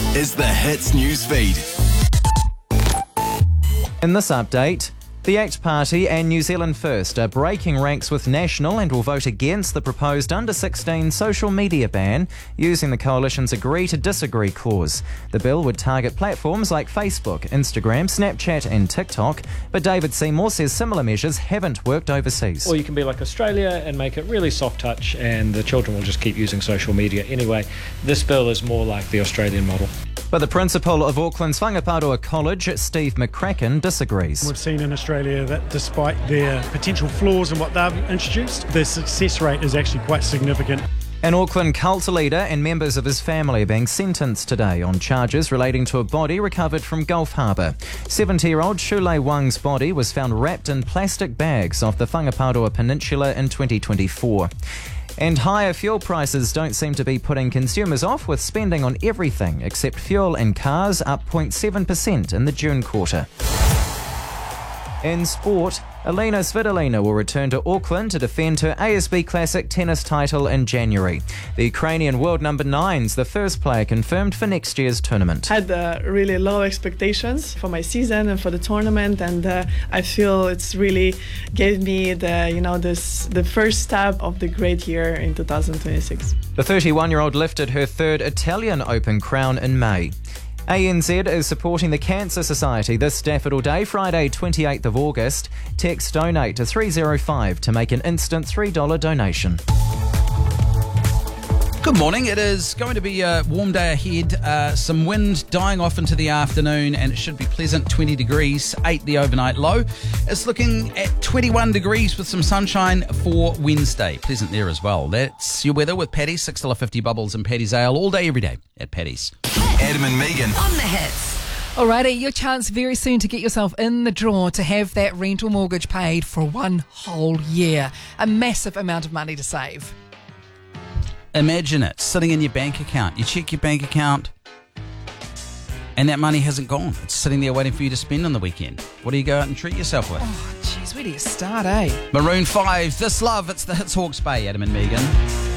is the Hits News Feed. In this update, the ACT Party and New Zealand First are breaking ranks with National and will vote against the proposed under-16 social media ban using the coalition's agree to disagree clause. The bill would target platforms like Facebook, Instagram, Snapchat and TikTok, but David Seymour says similar measures haven't worked overseas. Or you can be like Australia and make it really soft touch and the children will just keep using social media anyway. This bill is more like the Australian model. But the principal of Auckland's Whangaparua College, Steve McCracken, disagrees. We've seen in Australia that despite their potential flaws in what they've introduced, the success rate is actually quite significant. An Auckland cult leader and members of his family are being sentenced today on charges relating to a body recovered from Gulf Harbour. 70-year-old Shulei Wang's body was found wrapped in plastic bags off the Whangaparua Peninsula in 2024. And higher fuel prices don't seem to be putting consumers off, with spending on everything except fuel and cars up 0.7% in the June quarter. In sport, Alina Svitolina will return to Auckland to defend her ASB Classic tennis title in January. The Ukrainian world number 9's the first player confirmed for next year's tournament. I had really low expectations for my season and for the tournament, and I feel it's really gave me the first step of the great year in 2026. The 31-year-old lifted her third Italian Open crown in May. ANZ is supporting the Cancer Society this Daffodil Day, Friday 28th of August. Text donate to 305 to make an instant $3 donation. Good morning. It is going to be a warm day ahead. Some wind dying off into the afternoon, and it should be pleasant. 20 degrees, 8 the overnight low. It's looking at 21 degrees with some sunshine for Wednesday. Pleasant there as well. That's your weather with Paddy's, $6.50 bubbles and Paddy's Ale all day, every day at Paddy's. Adam and Megan on the Hits. Alrighty, your chance very soon to get yourself in the draw to have that rental mortgage paid for one whole year. A massive amount of money to save. Imagine it sitting in your bank account. You check your bank account and that money hasn't gone. It's sitting there waiting for you to spend on the weekend. What do you go out and treat yourself with? Oh, jeez, where do you start, eh? Maroon 5, This Love. It's the Hits Hawke's Bay, Adam and Megan.